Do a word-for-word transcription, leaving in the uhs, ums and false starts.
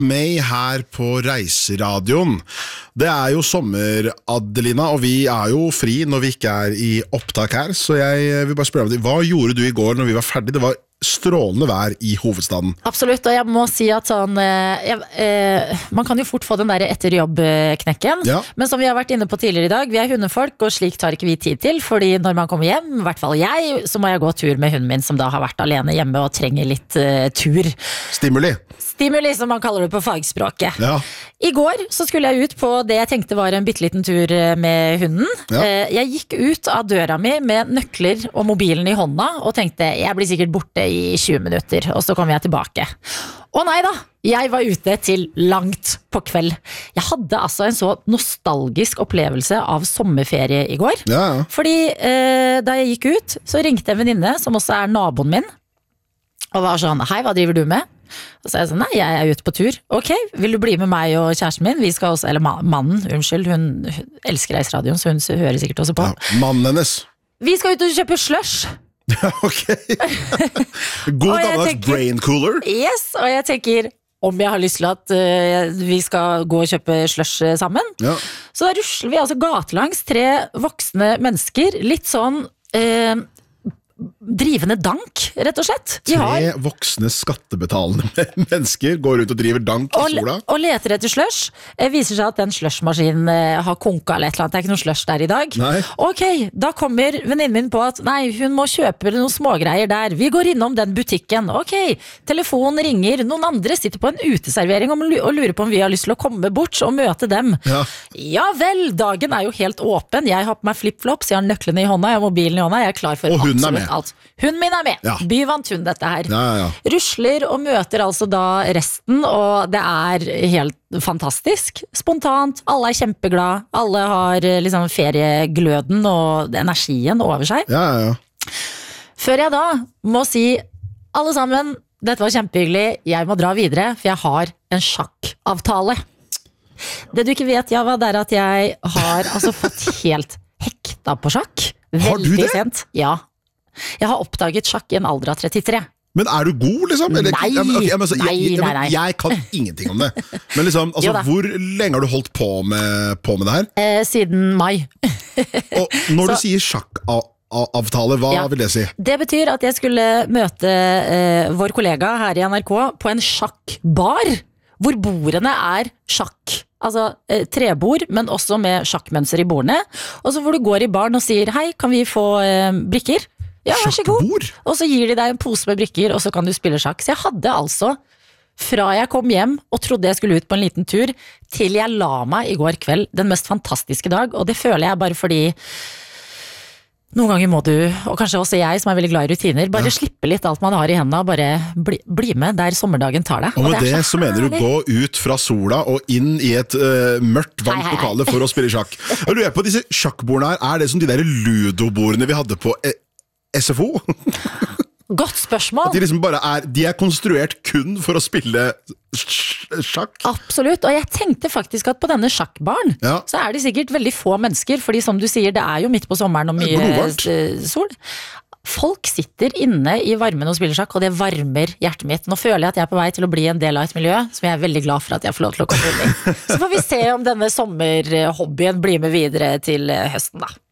May her på Reiseradioen. Det er jo sommer, Adelina, og vi er jo fri når vi ikke er i opptak her, så jeg vil bare spørre deg, hva gjorde du i går når vi var ferdig? Det var strålende vær i hovedstaden. Absolutt, og jeg må si at sånn eh, jeg, eh, man kan jo fort få den der etter jobb-knekken, Ja. men som vi har vært inne på tidligere i dag, vi er hundefolk, og slik tar ikke vi tid til, fordi når man kommer hjem, i hvert fall jeg, så må jeg gå tur med hunden min, som da har vært alene hjemme og trenger litt eh, tur. Stimuli. Stimuli, som man kaller det på fagspråket. Ja. I går så skulle jeg ut på det jeg tenkte var en bitteliten tur med hunden. Ja. Eh, Jeg gikk ut av døra mi med nøkler og mobilen i hånda, og tenkte, jeg blir sikkert borte i tjue minutter, og så kommer jeg tilbake. Å nei da, jeg var ute til langt på kveld. Jeg hadde altså en så nostalgisk opplevelse av sommerferie i går. Ja, ja. Fordi eh, da jeg gikk ut, så ringte en venninne, som også er naboen min, og var sånn, hei, hva driver du med? Og så er jeg sånn, nei, jeg er ute på tur. Ok, vil du bli med meg og kjæresten min? Vi skal også, eller ma- mannen, unnskyld, hun, hun elsker Reiseradioen, så hun hører sikkert også på. Ja, mannen hennes. Vi skal ut og kjøpe slush. Ja, ok. God Og jeg gammeldags tenker- brain cooler. Yes, og jeg tenker, om jeg har lyst til at eh, vi skal gå og kjøpe slush eh, sammen. Ja. Så da rusler vi altså gatelangs, tre voksne mennesker, litt sånn eh, drivende dank, rett og slett. De har Tre voksne skattebetalende mennesker går rundt og driver dank i og, sola. og leter etter slush. Eh, viser seg at den slushmaskinen eh, har konka eller et eller annet. Det er ikke noe slush der i dag. Nei. Ok, da kommer venninnen min på at nei, hun må kjøpe noen smågreier der. Vi går innom den butikken. Ok, telefonen ringer. Noen andre sitter på en uteservering og lu- og lurer på om vi har lyst til å komme bort og møte dem. Ja. Ja vel, dagen er jo helt åpen. Jeg har på meg flip-flops, jeg har nøklene i hånda, jeg har mobilen i hånda. Jeg er klar for Og hunden er absolutt med. alt. Hunden min er med. Ja. Byvant hund, dette her. Ja, ja, ja. Rusler og møter altså da resten, og det er helt fantastisk. Spontant, alle er kjempeglad, alle har eh, liksom feriegløden og energien over seg. Ja, ja, ja. Før jeg da må si, alle sammen, dette var kjempehyggelig, jeg må dra videre, for jeg har en sjakkavtale. Det du ikke vet, Java, det er at jeg har altså fått helt hekta på sjakk. Har du Veldig det? sent, ja. Jeg har oppdaget sjakk i en alder av trettitre. Men er du god, liksom? Eller- Nei. Ja, men, ok, ja, men, altså, jeg, Nei, jeg, nei, nei. jeg kan ingenting om det. Men liksom, altså, Jo da. hvor lenge har du holdt på med, på med det her? Eh, siden mai. Og når Så- du sier sjakkavtale, hva Ja. vil det si? Det betyr at jeg skulle møte eh, vår kollega her i N R K på en sjakkbar, hvor bordene er sjakk. Altså eh, trebord, men også med sjakkmønster i bordene. Og så hvor du går i baren og sier, hei, kan vi få eh, brikker? Ja, vær så god. Sjakkbord? Og så gir de deg en pose med brikker, og så kan du spille sjakk. Så jeg hadde altså, fra jeg kom hjem og trodde jeg skulle ut på en liten tur, til jeg la meg i går kveld, den mest fantastiske dag. Og det føler jeg bare fordi noen ganger må du, og kanskje også jeg som er veldig glad i rutiner, bare Ja. slippe litt alt man har i hendene, og bare bli, bli med der sommerdagen tar deg. Og med er det så mener du herlig. gå ut fra sola og inn i et øh, mørkt, varmt Hei, hei, hei. lokale for å spille sjakk. Jeg lurer på, disse sjakkbordene her, er det som de der ludobordene vi hadde på eh, S F O? Godt spørsmål. De liksom bare er, de er konstruert kun for å spille sj- sjakk? Absolutt, og jeg tenkte faktisk at på denne sjakkbaren Ja. så er det sikkert veldig få mennesker, fordi som du sier, det er jo midt på sommeren og Det er mye glovarmt. eh, sol. Folk sitter inne i varmen og spiller sjakk, og det varmer hjertet mitt. Nå føler jeg at jeg er på vei til å bli en del av et miljø som jeg er veldig glad for at jeg får lov til å komme inn i. Så får vi se om denne sommerhobbyen blir med videre til eh, høsten da.